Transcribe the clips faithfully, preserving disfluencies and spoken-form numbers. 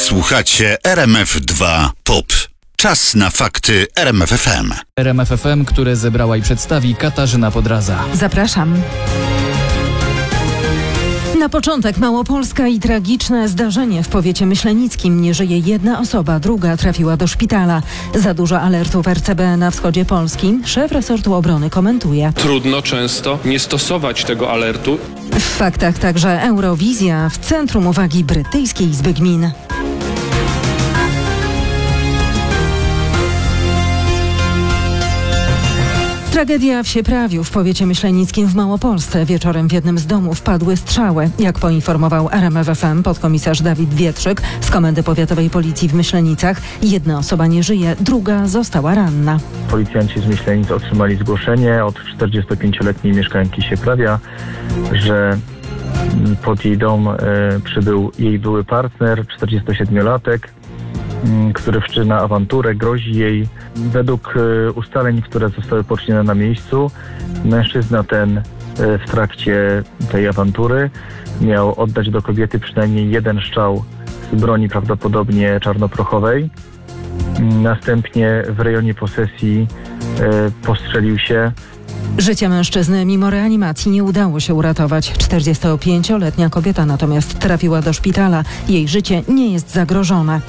Słuchacie R M F dwa Pop. Czas na fakty R M F F M. R M F F M, które zebrała i przedstawi Katarzyna Podraza. Zapraszam. Na początek Małopolska i tragiczne zdarzenie w powiecie myślenickim. Nie żyje jedna osoba, druga trafiła do szpitala. Za dużo alertów R C B na wschodzie Polski. Szef resortu obrony komentuje. Trudno często nie stosować tego alertu. W faktach także Eurowizja w centrum uwagi Brytyjskiej Izby Gmin. Tragedia w Sieprawiu w powiecie myślenickim w Małopolsce. Wieczorem w jednym z domów padły strzały. Jak poinformował R M F F M podkomisarz Dawid Wietrzyk z Komendy Powiatowej Policji w Myślenicach, jedna osoba nie żyje, druga została ranna. Policjanci z Myślenic otrzymali zgłoszenie od czterdziestopięcioletniej mieszkanki Sieprawia, że pod jej dom y, przybył jej były partner, czterdziestosiedmiolatek, który wszczyna awanturę, grozi jej. Według y, ustaleń, które zostały poczynione na miejscu, mężczyzna ten y, w trakcie tej awantury miał oddać do kobiety przynajmniej jeden strzał z broni, prawdopodobnie czarnoprochowej. Następnie w rejonie posesji y, postrzelił się. Życia mężczyzny mimo reanimacji nie udało się uratować. czterdziestopięcioletnia kobieta natomiast trafiła do szpitala. Jej życie nie jest zagrożone.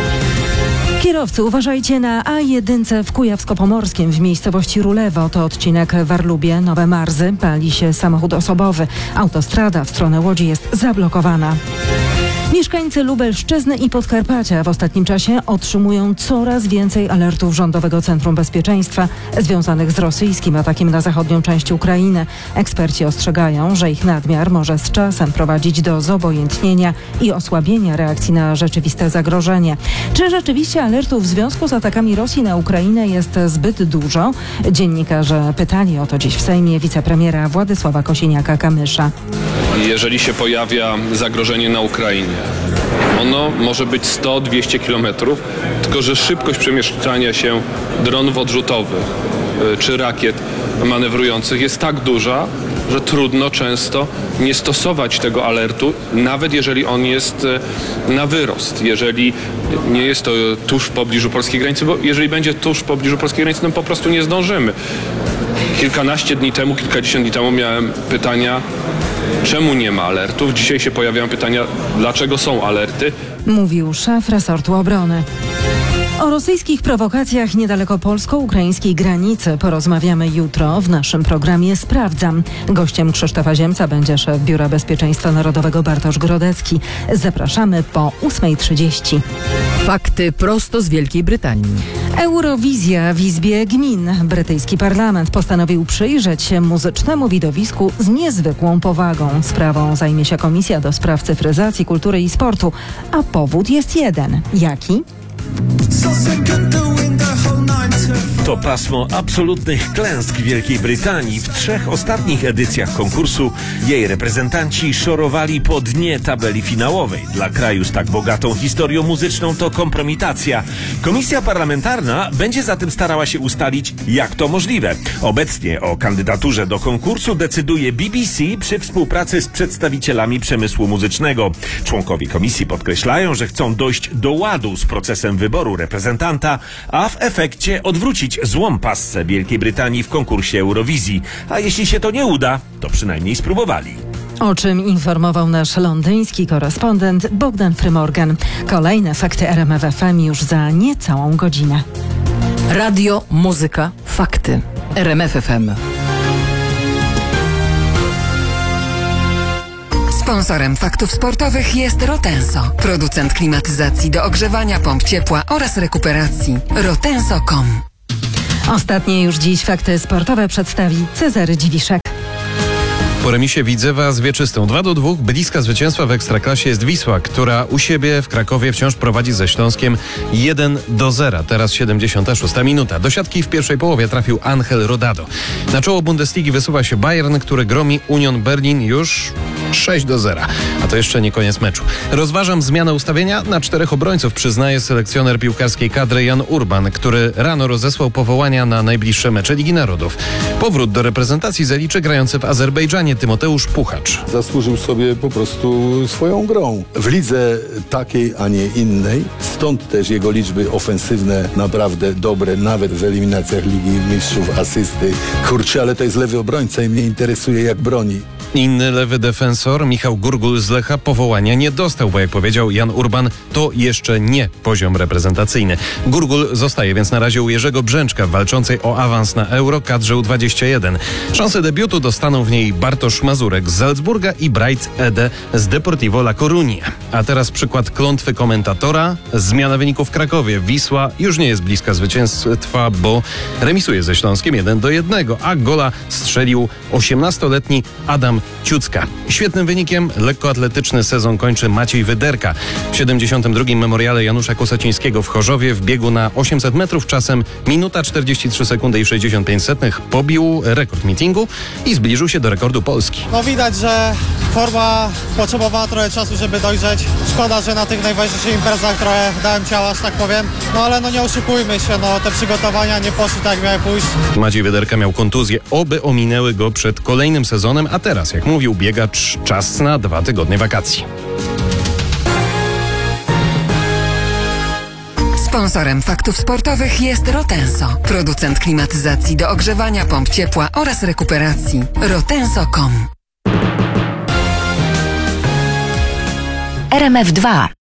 Kierowcy, uważajcie na A jeden w Kujawsko-Pomorskim w miejscowości Rulewo. To odcinek Warlubie, Nowe Marzy. Pali się samochód osobowy. Autostrada w stronę Łodzi jest zablokowana. Mieszkańcy Lubelszczyzny i Podkarpacia w ostatnim czasie otrzymują coraz więcej alertów Rządowego Centrum Bezpieczeństwa związanych z rosyjskim atakiem na zachodnią część Ukrainy. Eksperci ostrzegają, że ich nadmiar może z czasem prowadzić do zobojętnienia i osłabienia reakcji na rzeczywiste zagrożenie. Czy rzeczywiście alertów w związku z atakami Rosji na Ukrainę jest zbyt dużo? Dziennikarze pytali o to dziś w Sejmie wicepremiera Władysława Kosiniaka-Kamysza. Jeżeli się pojawia zagrożenie na Ukrainie, ono może być sto dwieście kilometrów, tylko że szybkość przemieszczania się dronów odrzutowych czy rakiet manewrujących jest tak duża, że trudno często nie stosować tego alertu, nawet jeżeli on jest na wyrost, jeżeli nie jest to tuż w pobliżu polskiej granicy, bo jeżeli będzie tuż w pobliżu polskiej granicy, no po prostu nie zdążymy. Kilkanaście dni temu, kilkadziesiąt dni temu miałem pytania, czemu nie ma alertów? Dzisiaj się pojawiają pytania, dlaczego są alerty? Mówił szef resortu obrony. O rosyjskich prowokacjach niedaleko polsko-ukraińskiej granicy porozmawiamy jutro w naszym programie Sprawdzam. Gościem Krzysztofa Ziemca będzie szef Biura Bezpieczeństwa Narodowego Bartosz Grodecki. Zapraszamy po ósmej trzydzieści. Fakty prosto z Wielkiej Brytanii. Eurowizja w Izbie Gmin. Brytyjski parlament postanowił przyjrzeć się muzycznemu widowisku z niezwykłą powagą. Sprawą zajmie się Komisja do Spraw Cyfryzacji, Kultury i Sportu. A powód jest jeden. Jaki? To pasmo absolutnych klęsk Wielkiej Brytanii. W trzech ostatnich edycjach konkursu jej reprezentanci szorowali po dnie tabeli finałowej. Dla kraju z tak bogatą historią muzyczną to kompromitacja. Komisja parlamentarna będzie zatem starała się ustalić, jak to możliwe. Obecnie o kandydaturze do konkursu decyduje B B C przy współpracy z przedstawicielami przemysłu muzycznego. Członkowie komisji podkreślają, że chcą dojść do ładu z procesem wyboru reprezentanta, a w efekcie odwrócić złą passę Wielkiej Brytanii w konkursie Eurowizji. A jeśli się to nie uda, to przynajmniej spróbowali. O czym informował nasz londyński korespondent Bogdan Frymorgan. Kolejne fakty R M F F M już za niecałą godzinę. Radio, muzyka, fakty. R M F F M. Sponsorem faktów sportowych jest Rotenso, producent klimatyzacji do ogrzewania, pomp ciepła oraz rekuperacji. rotenso kropka com. Ostatnie już dziś fakty sportowe przedstawi Cezary Dziwiszek. Po remisie Widzewa z Wieczystą dwa do dwóch bliska zwycięstwa w Ekstraklasie jest Wisła, która u siebie w Krakowie wciąż prowadzi ze Śląskiem jeden do zera. Teraz siedemdziesiąta szósta minuta. Do siatki w pierwszej połowie trafił Angel Rodado. Na czoło Bundesligi wysuwa się Bayern, który gromi Union Berlin już sześć do zera. A to jeszcze nie koniec meczu. Rozważam zmianę ustawienia na czterech obrońców, przyznaje selekcjoner piłkarskiej kadry Jan Urban, który rano rozesłał powołania na najbliższe mecze Ligi Narodów. Powrót do reprezentacji zaliczy grający w Azerbejdżanie Tymoteusz Puchacz. Zasłużył sobie po prostu swoją grą. W lidze takiej, a nie innej. Stąd też jego liczby ofensywne naprawdę dobre, nawet w eliminacjach Ligi Mistrzów, asysty. Kurczę, ale to jest lewy obrońca i mnie interesuje, jak broni. Inny lewy defensor, Michał Gurgul z Lecha, powołania nie dostał, bo jak powiedział Jan Urban, to jeszcze nie poziom reprezentacyjny. Gurgul zostaje więc na razie u Jerzego Brzęczka, walczącej o awans na Euro kadrze U dwadzieścia jeden. Szansę debiutu dostaną w niej Bartosz Mazurek z Salzburga i Bright Ede z Deportivo La Coruña. A teraz przykład klątwy komentatora. Zmiana wyników w Krakowie. Wisła już nie jest bliska zwycięstwa, bo remisuje ze Śląskiem jeden do jednego, a gola strzelił osiemnastoletni Adam Ciucka. Świetnym wynikiem lekkoatletyczny sezon kończy Maciej Wyderka. W siedemdziesiątym drugim memoriale Janusza Kosecińskiego w Chorzowie w biegu na osiemset metrów czasem minuta czterdzieści trzy sekundy i sześćdziesiąt pięć setnych pobił rekord meetingu i zbliżył się do rekordu Polski. No widać, że forma potrzebowała trochę czasu, żeby dojrzeć. Szkoda, że na tych najważniejszych imprezach trochę dałem ciała, że tak powiem. No ale no nie oszukujmy się, no te przygotowania nie poszły tak, jak miały pójść. Maciej Wyderka miał kontuzję, oby ominęły go przed kolejnym sezonem, a teraz, jak mówił biegacz, czas na dwa tygodnie wakacji. Sponsorem Faktów Sportowych jest Rotenso, producent klimatyzacji do ogrzewania, pomp ciepła oraz rekuperacji. rotenso kropka com. R M F dwa.